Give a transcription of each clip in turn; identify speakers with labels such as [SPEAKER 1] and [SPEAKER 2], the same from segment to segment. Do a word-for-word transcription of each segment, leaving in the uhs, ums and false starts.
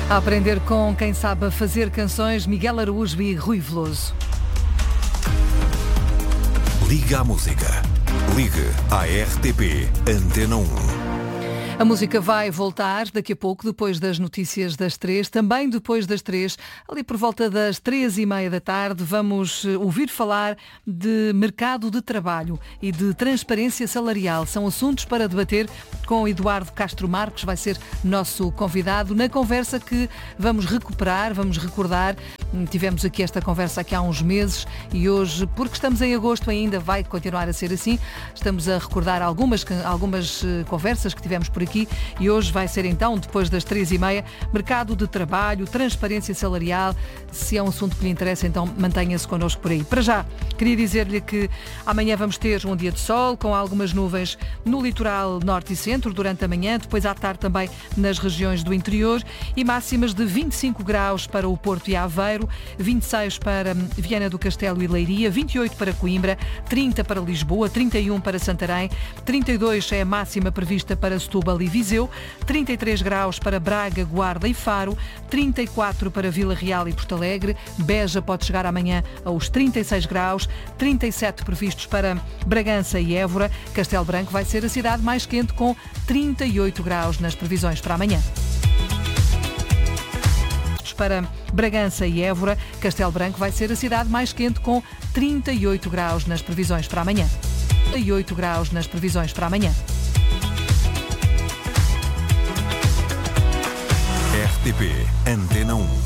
[SPEAKER 1] A aprender com quem sabe fazer canções, Miguel Araújo e Rui Veloso.
[SPEAKER 2] Liga à música. Ligue à R T P Antena um.
[SPEAKER 1] A música vai voltar daqui a pouco, depois das notícias das três, também depois das três, ali por volta das três e meia da tarde, vamos ouvir falar de mercado de trabalho e de transparência salarial. São assuntos para debater com Eduardo Castro Marques, vai ser nosso convidado na conversa que vamos recuperar, vamos recordar. Tivemos aqui esta conversa aqui há uns meses e hoje, porque estamos em agosto ainda, vai continuar a ser assim. Estamos a recordar algumas, algumas conversas que tivemos por aqui e hoje vai ser então, depois das três e meia, mercado de trabalho, transparência salarial. Se é um assunto que lhe interessa, então mantenha-se connosco por aí. Para já, queria dizer-lhe que amanhã vamos ter um dia de sol com algumas nuvens no litoral norte e centro durante a manhã, depois à tarde também nas regiões do interior e máximas de vinte e cinco graus para o Porto e Aveiro, vinte e seis para Viana do Castelo e Leiria, vinte e oito para Coimbra, trinta para Lisboa, trinta e um para Santarém, trinta e dois é a máxima prevista para Setúbal e Viseu, trinta e três graus para Braga, Guarda e Faro, trinta e quatro para Vila Real e Porto Alegre, Beja pode chegar amanhã aos trinta e seis graus, trinta e sete previstos para Bragança e Évora, Castelo Branco vai ser a cidade mais quente com trinta e oito graus nas previsões para amanhã. Para Bragança e Évora, Castelo Branco vai ser a cidade mais quente com trinta e oito graus nas previsões para amanhã. trinta e oito graus nas previsões para amanhã.
[SPEAKER 2] R T P Antena um.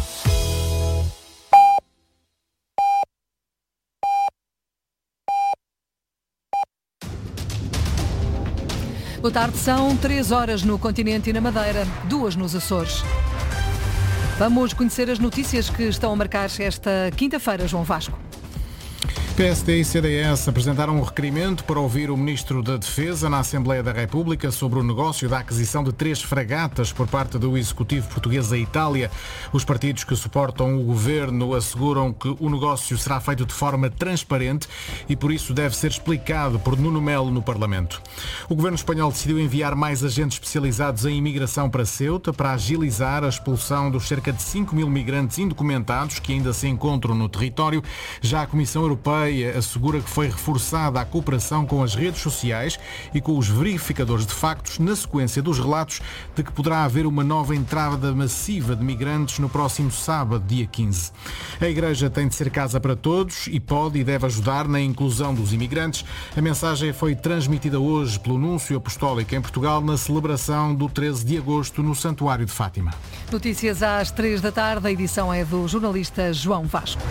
[SPEAKER 1] Boa tarde, são três horas no continente e na Madeira, duas nos Açores. Vamos conhecer as notícias que estão a marcar esta quinta-feira, João Vasco.
[SPEAKER 3] P S D e C D S apresentaram um requerimento para ouvir o Ministro da Defesa na Assembleia da República sobre o negócio da aquisição de três fragatas por parte do Executivo português à Itália. Os partidos que suportam o governo asseguram que o negócio será feito de forma transparente e por isso deve ser explicado por Nuno Melo no Parlamento. O governo espanhol decidiu enviar mais agentes especializados em imigração para Ceuta para agilizar a expulsão dos cerca de cinco mil migrantes indocumentados que ainda se encontram no território. Já a Comissão Europeia assegura que foi reforçada a cooperação com as redes sociais e com os verificadores de factos na sequência dos relatos de que poderá haver uma nova entrada massiva de migrantes no próximo sábado, dia quinze. A Igreja tem de ser casa para todos e pode e deve ajudar na inclusão dos imigrantes. A mensagem foi transmitida hoje pelo Núncio Apostólico em Portugal na celebração do treze de agosto no Santuário de Fátima.
[SPEAKER 1] Notícias às três da tarde, a edição é do jornalista João Vasco.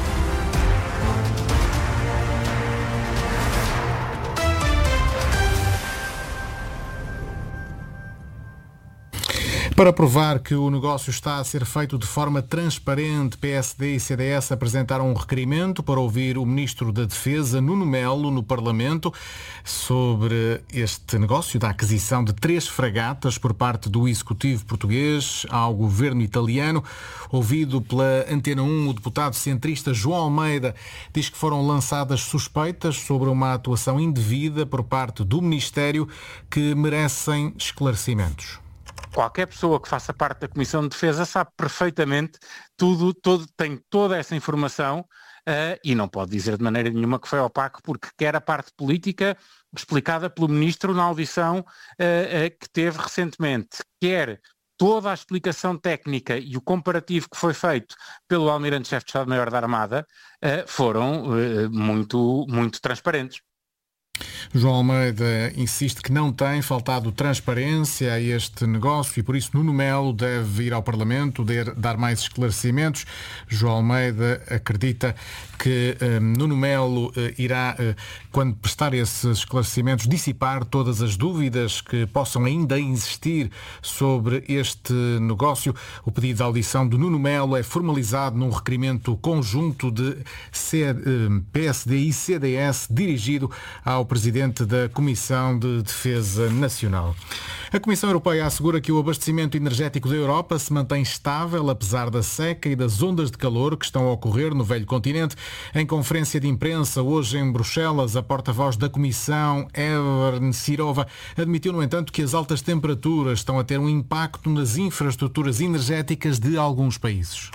[SPEAKER 3] Para provar que o negócio está a ser feito de forma transparente, P S D e C D S apresentaram um requerimento para ouvir o Ministro da Defesa, Nuno Melo, no Parlamento, sobre este negócio da aquisição de três fragatas por parte do Executivo português ao governo italiano. Ouvido pela Antena um, o deputado centrista João Almeida diz que foram lançadas suspeitas sobre uma atuação indevida por parte do Ministério que merecem esclarecimentos.
[SPEAKER 4] Qualquer pessoa que faça parte da Comissão de Defesa sabe perfeitamente tudo, todo, tem toda essa informação uh, e não pode dizer de maneira nenhuma que foi opaco, porque quer a parte política explicada pelo Ministro na audição uh, uh, que teve recentemente, quer toda a explicação técnica e o comparativo que foi feito pelo Almirante-Chefe de Estado-Maior da Armada uh, foram uh, muito, muito transparentes.
[SPEAKER 3] João Almeida insiste que não tem faltado transparência a este negócio e por isso Nuno Melo deve ir ao Parlamento dar mais esclarecimentos. João Almeida acredita que um, Nuno Melo uh, irá, uh, quando prestar esses esclarecimentos, dissipar todas as dúvidas que possam ainda existir sobre este negócio. O pedido de audição de Nuno Melo é formalizado num requerimento conjunto de C, uh, P S D e C D S dirigido ao o Presidente da Comissão de Defesa Nacional. A Comissão Europeia assegura que o abastecimento energético da Europa se mantém estável, apesar da seca e das ondas de calor que estão a ocorrer no velho continente. Em conferência de imprensa hoje em Bruxelas, a porta-voz da Comissão, Eva Nessirova, admitiu, no entanto, que as altas temperaturas estão a ter um impacto nas infraestruturas energéticas de alguns países.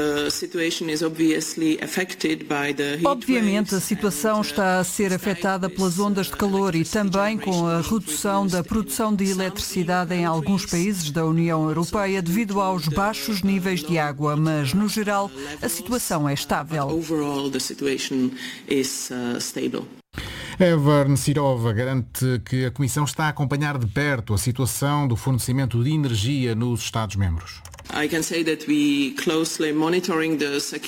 [SPEAKER 5] Obviamente, a situação está a ser afetada pelas ondas de calor e também com a redução da produção de eletricidade em alguns países da União Europeia devido aos baixos níveis de água, mas, no geral, a situação é estável.
[SPEAKER 3] Eva Nessirova garante que a Comissão está a acompanhar de perto a situação do fornecimento de energia nos Estados-membros.